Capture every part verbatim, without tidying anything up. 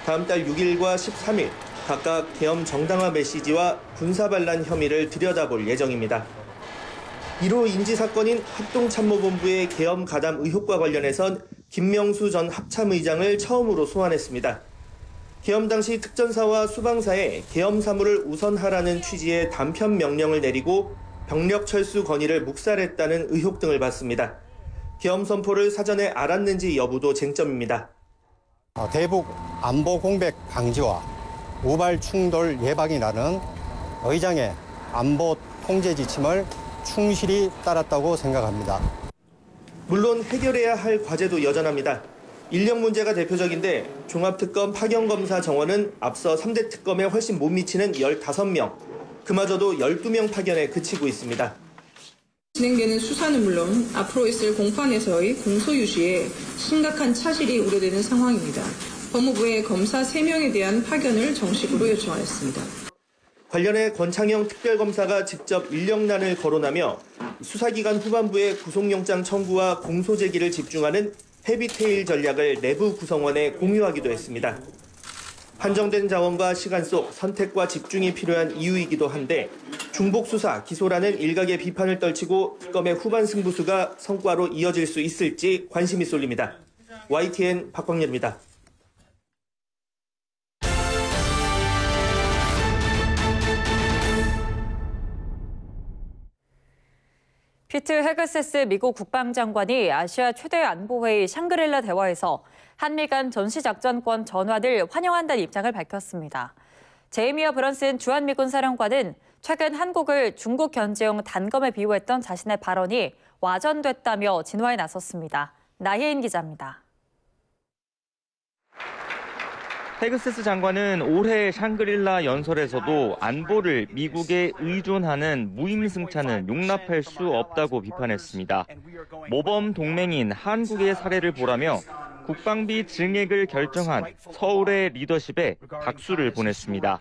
다음 달 육 일과 십삼 일 각각 계엄 정당화 메시지와 군사반란 혐의를 들여다볼 예정입니다. 일 호 인지사건인 합동참모본부의 계엄 가담 의혹과 관련해선 김명수 전 합참의장을 처음으로 소환했습니다. 계엄 당시 특전사와 수방사에 계엄 사무를 우선하라는 취지의 단편 명령을 내리고 병력 철수 건의를 묵살했다는 의혹 등을 받습니다. 계엄 선포를 사전에 알았는지 여부도 쟁점입니다. 대북 안보 공백 방지와 우발 충돌 예방이라는 의장의 안보 통제 지침을 충실히 따랐다고 생각합니다. 물론 해결해야 할 과제도 여전합니다. 인력 문제가 대표적인데 종합특검 파견검사 정원은 앞서 삼 대 특검에 훨씬 못 미치는 열다섯 명, 그마저도 열두 명 파견에 그치고 있습니다. 진행되는 수사는 물론 앞으로 있을 공판에서의 공소 유지에 심각한 차질이 우려되는 상황입니다. 법무부에 검사 세 명에 대한 파견을 정식으로 요청하였습니다. 관련해 권창형 특별검사가 직접 인력난을 거론하며 수사기관 후반부의 구속영장 청구와 공소 제기를 집중하는 헤비테일 전략을 내부 구성원에 공유하기도 했습니다. 한정된 자원과 시간 속 선택과 집중이 필요한 이유이기도 한데 중복 수사, 기소라는 일각의 비판을 떨치고 특검의 후반 승부수가 성과로 이어질 수 있을지 관심이 쏠립니다. 와이티엔 박광렬입니다. 피트 헤그세스 미국 국방장관이 아시아 최대 안보회의 샹그릴라 대화에서 한미 간 전시작전권 전환을 환영한다는 입장을 밝혔습니다. 제이미어 브런슨 주한미군 사령관은 최근 한국을 중국 견제용 단검에 비유했던 자신의 발언이 와전됐다며 진화에 나섰습니다. 나혜인 기자입니다. 헤그세스 장관은 올해 샹그릴라 연설에서도 안보를 미국에 의존하는 무임승차는 용납할 수 없다고 비판했습니다. 모범 동맹인 한국의 사례를 보라며 국방비 증액을 결정한 서울의 리더십에 박수를 보냈습니다.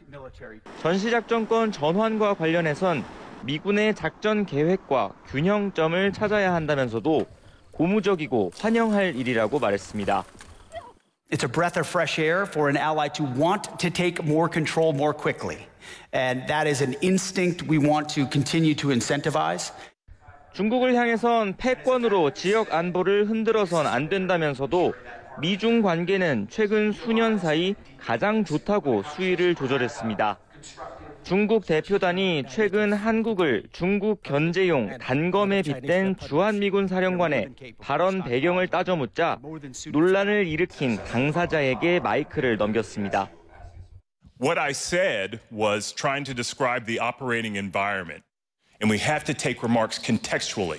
전시작전권 전환과 관련해선 미군의 작전 계획과 균형점을 찾아야 한다면서도 고무적이고 환영할 일이라고 말했습니다. It's a breath of fresh air for an ally to want to take more control more quickly. And that is an instinct we want to continue to incentivize. 중국을 향해선 패권으로 지역 안보를 흔들어선 안 된다면서도 미중 관계는 최근 수년 사이 가장 좋다고 수위를 조절했습니다. 중국 대표단이 최근 한국을 중국 견제용 단검에 빗댄 주한미군 사령관의 발언 배경을 따져 묻자 논란을 일으킨 당사자에게 마이크를 넘겼습니다. What I said was trying to describe the operating environment, and we have to take remarks contextually.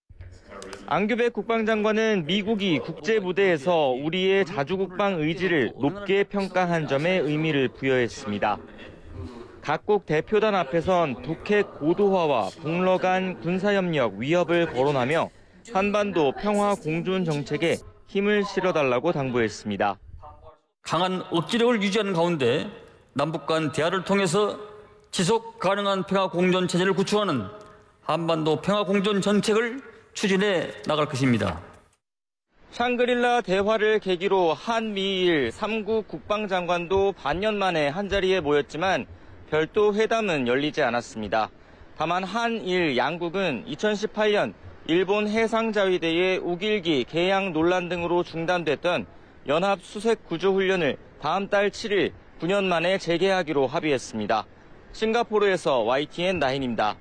안규백 국방장관은 미국이 국제무대에서 우리의 자주국방 의지를 높게 평가한 점에 의미를 부여했습니다. 각국 대표단 앞에선 북핵 고도화와 북러 간 군사협력 위협을 거론하며 한반도 평화 공존 정책에 힘을 실어달라고 당부했습니다. 강한 억지력을 유지하는 가운데 남북 간 대화를 통해서 지속 가능한 평화 공존 체제를 구축하는 한반도 평화 공존 정책을 추진해 나갈 것입니다. 샹그릴라 대화를 계기로 한미일 삼국 국방장관도 반년 만에 한자리에 모였지만 별도 회담은 열리지 않았습니다. 다만 한일 양국은 이천십팔 년 일본 해상자위대의 우길기 개양 논란 등으로 중단됐던 연합 수색 구조 훈련을 다음 달 칠 일 구 년 만에 재개하기로 합의했습니다. 싱가포르에서 와이티엔 나인입니다.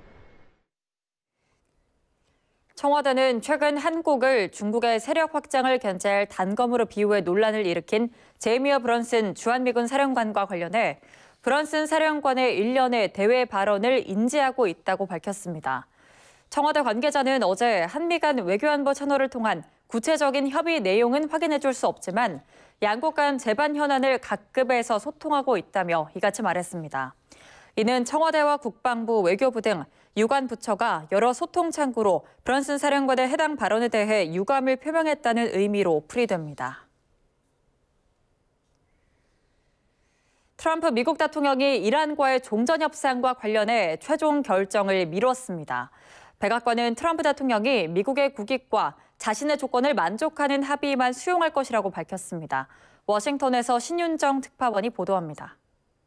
청와대는 최근 한국을 중국의 세력 확장을 견제할 단검으로 비유해 논란을 일으킨 제이미어 브런슨 주한미군 사령관과 관련해 브런슨 사령관의 일련의 대외 발언을 인지하고 있다고 밝혔습니다. 청와대 관계자는 어제 한미 간 외교안보 채널을 통한 구체적인 협의 내용은 확인해 줄 수 없지만 양국 간 재반 현안을 각급에서 소통하고 있다며 이같이 말했습니다. 이는 청와대와 국방부, 외교부 등 유관 부처가 여러 소통 창구로 브런슨 사령관의 해당 발언에 대해 유감을 표명했다는 의미로 풀이됩니다. 트럼프 미국 대통령이 이란과의 종전 협상과 관련해 최종 결정을 미뤘습니다. 백악관은 트럼프 대통령이 미국의 국익과 자신의 조건을 만족하는 합의만 수용할 것이라고 밝혔습니다. 워싱턴에서 신윤정 특파원이 보도합니다.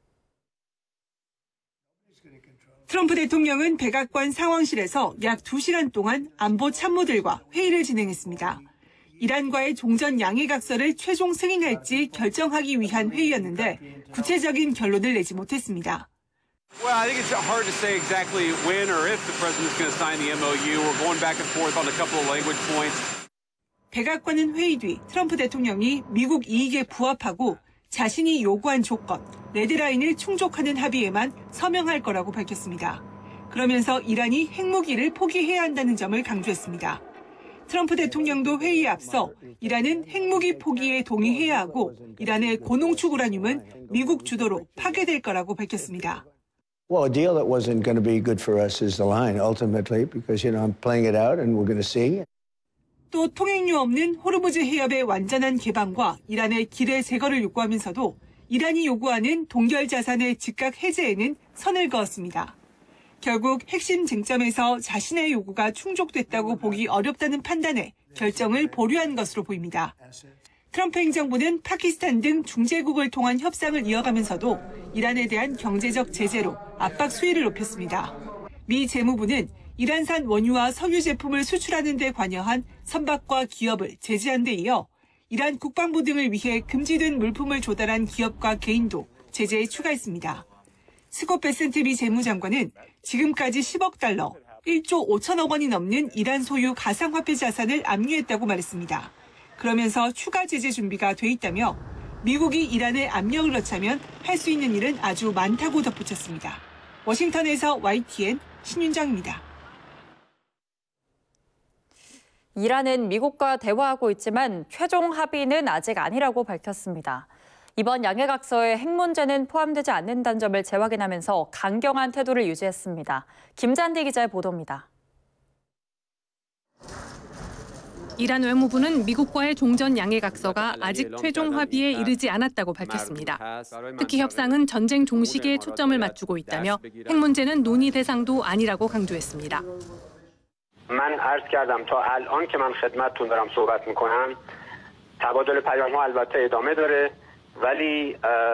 트럼프 대통령은 백악관 상황실에서 약 두 시간 동안 안보 참모들과 회의를 진행했습니다. 이란과의 종전 양해각서를 최종 승인할지 결정하기 위한 회의였는데 구체적인 결론을 내지 못했습니다. Well, I think it's hard to say exactly when or if the president's going to sign the M O U. We're going back and forth on a couple of language points. 백악관은 회의 뒤 트럼프 대통령이 미국 이익에 부합하고 자신이 요구한 조건, 레드라인을 충족하는 합의에만 서명할 거라고 밝혔습니다. 그러면서 이란이 핵무기를 포기해야 한다는 점을 강조했습니다. 트럼프 대통령도 회의에 앞서 이란은 핵무기 포기에 동의해야 하고 이란의 고농축 우라늄은 미국 주도로 파괴될 거라고 밝혔습니다. Well, a deal that wasn't going to be good for us is the line ultimately because, you know, I'm playing it out and we're going to see. 또 통행료 없는 호르무즈 해협의 완전한 개방과 이란의 기뢰 제거를 요구하면서도 이란이 요구하는 동결 자산의 즉각 해제에는 선을 그었습니다. 결국 핵심 쟁점에서 자신의 요구가 충족됐다고 보기 어렵다는 판단에 결정을 보류한 것으로 보입니다. 트럼프 행정부는 파키스탄 등 중재국을 통한 협상을 이어가면서도 이란에 대한 경제적 제재로 압박 수위를 높였습니다. 미 재무부는 이란산 원유와 석유 제품을 수출하는 데 관여한 선박과 기업을 제재한 데 이어 이란 국방부 등을 위해 금지된 물품을 조달한 기업과 개인도 제재에 추가했습니다. 스콧 베센트 미 재무장관은 지금까지 십억 달러, 일조 오천억 원이 넘는 이란 소유 가상화폐 자산을 압류했다고 말했습니다. 그러면서 추가 제재 준비가 돼 있다며 미국이 이란에 압력을 넣자면 할 수 있는 일은 아주 많다고 덧붙였습니다. 워싱턴에서 와이티엔 신윤정입니다. 이란은 미국과 대화하고 있지만 최종 합의는 아직 아니라고 밝혔습니다. 이번 양해각서에 핵 문제는 포함되지 않는다는 점을 재확인하면서 강경한 태도를 유지했습니다. 김잔디 기자의 보도입니다. 이란 외무부는 미국과의 종전 양해각서가 아직 최종 합의에 이르지 않았다고 밝혔습니다. 특히 협상은 전쟁 종식에 초점을 맞추고 있다며 핵 문제는 논의 대상도 아니라고 강조했습니다. من عرض کردم تا الان که من خدمتتون دارم صحبت میکنم تبادل پیام‌ها البته ادامه داره ولی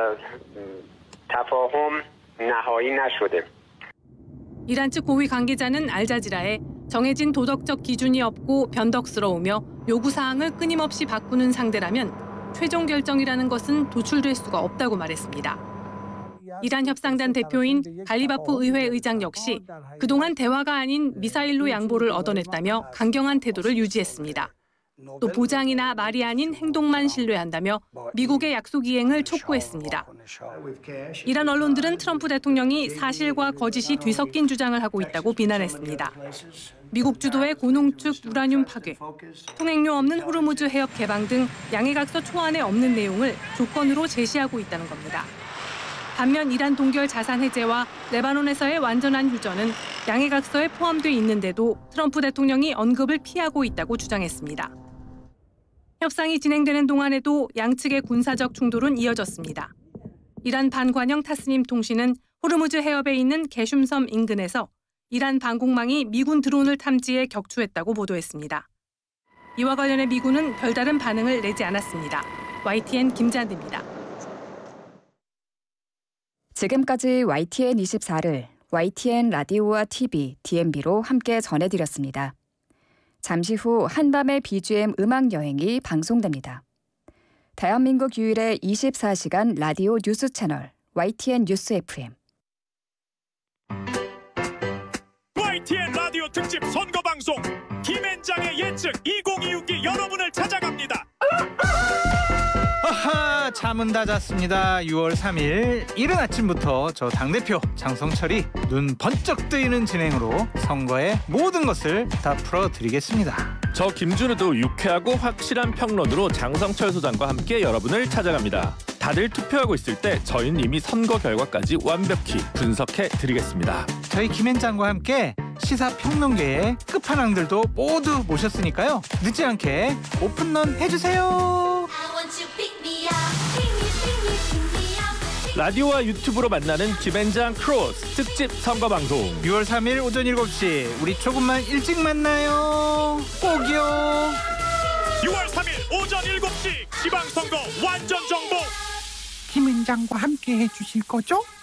تفاهم نهایی نشده. 이란 측 고위 관계자는 알자지라에 정해진 도덕적 기준이 없고 변덕스러우며 요구사항을 끊임없이 바꾸는 상대라면 최종 결정이라는 것은 도출될 수가 없다고 말했습니다. 이란 협상단 대표인 갈리바프 의회 의장 역시 그동안 대화가 아닌 미사일로 양보를 얻어냈다며 강경한 태도를 유지했습니다. 또 보장이나 말이 아닌 행동만 신뢰한다며 미국의 약속 이행을 촉구했습니다. 이란 언론들은 트럼프 대통령이 사실과 거짓이 뒤섞인 주장을 하고 있다고 비난했습니다. 미국 주도의 고농축 우라늄 파괴, 통행료 없는 호르무즈 해협 개방 등 양해각서 초안에 없는 내용을 조건으로 제시하고 있다는 겁니다. 반면 이란 동결 자산 해제와 레바논에서의 완전한 휴전은 양해각서에 포함돼 있는데도 트럼프 대통령이 언급을 피하고 있다고 주장했습니다. 협상이 진행되는 동안에도 양측의 군사적 충돌은 이어졌습니다. 이란 반관영 타스님 통신은 호르무즈 해협에 있는 게슘섬 인근에서 이란 방공망이 미군 드론을 탐지해 격추했다고 보도했습니다. 이와 관련해 미군은 별다른 반응을 내지 않았습니다. 와이티엔 김잔디입니다. 지금까지 와이티엔 이십사를 와이티엔 라디오와 티비, 디엠비로 함께 전해드렸습니다. 잠시 후 한밤의 비지엠 음악여행이 방송됩니다. 대한민국 유일의 이십사 시간 라디오 뉴스 채널 와이티엔 뉴스 에프엠. 와이티엔 라디오 특집 선거방송 김앤장의 예측 이천이십이 여러분을 찾아갑니다. 아하, 잠은 다 잤습니다. 유월 삼일 이른 아침부터 저 당대표 장성철이 눈 번쩍 뜨이는 진행으로 선거의 모든 것을 다 풀어드리겠습니다. 저 김준우도 유쾌하고 확실한 평론으로 장성철 소장과 함께 여러분을 찾아갑니다. 다들 투표하고 있을 때 저희는 이미 선거 결과까지 완벽히 분석해 드리겠습니다. 저희 김앤장과 함께 시사평론계의 끝판왕들도 모두 모셨으니까요. 늦지 않게 오픈런 해주세요. 라디오와 유튜브로 만나는 김앤장 크로스 특집 선거방송 유월 삼일 오전 일곱 시 우리 조금만 일찍 만나요. 꼭이요. 유월 삼일 오전 일곱 시 지방선거 완전 정보. 김 위원장과 함께 해주실 거죠?